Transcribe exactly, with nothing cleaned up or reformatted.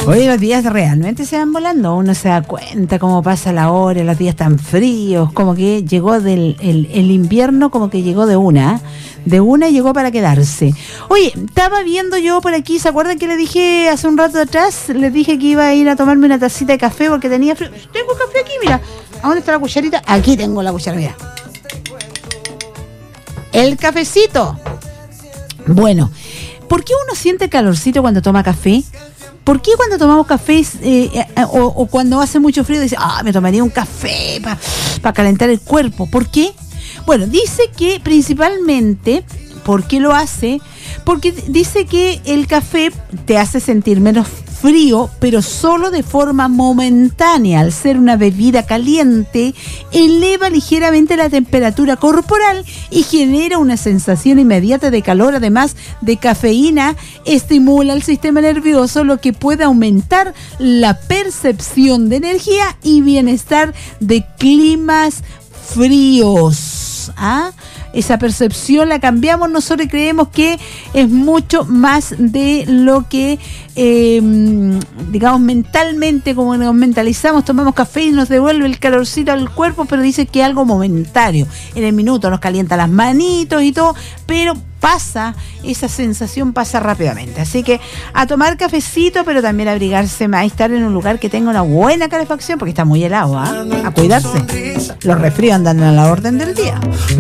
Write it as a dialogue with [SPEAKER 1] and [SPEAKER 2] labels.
[SPEAKER 1] Hoy los días realmente se van volando, uno se da cuenta cómo pasa la hora, los días tan fríos, como que llegó del el, el invierno, como que llegó de una, de una y llegó para quedarse. Oye, estaba viendo yo por aquí, ¿se acuerdan que le dije hace un rato atrás? Les dije que iba a ir a tomarme una tacita de café porque tenía frío. Tengo café aquí, mira. ¿A dónde está la cucharita? Aquí tengo la cuchara, mira. El cafecito. Bueno, ¿por qué uno siente calorcito cuando toma café? ¿Por qué cuando tomamos café eh, eh, o, o cuando hace mucho frío dice, ah, me tomaría un café para pa calentar el cuerpo? ¿Por qué? Bueno, dice que principalmente, ¿por qué lo hace? Porque dice que el café te hace sentir menos frío, pero solo de forma momentánea. Al ser una bebida caliente, eleva ligeramente la temperatura corporal y genera una sensación inmediata de calor. Además de cafeína, estimula el sistema nervioso, lo que puede aumentar la percepción de energía y bienestar de climas fríos. ¿Ah? Esa percepción la cambiamos nosotros y creemos que es mucho más de lo que, eh, digamos, mentalmente, como nos mentalizamos, tomamos café y nos devuelve el calorcito al cuerpo, pero dice que es algo momentario. En el minuto nos calienta las manitos y todo, pero pasa, esa sensación pasa rápidamente. Así que a tomar cafecito, pero también a abrigarse más y estar en un lugar que tenga una buena calefacción, porque está muy helado, ¿eh? A cuidarse. Los resfríos andan a la orden del día.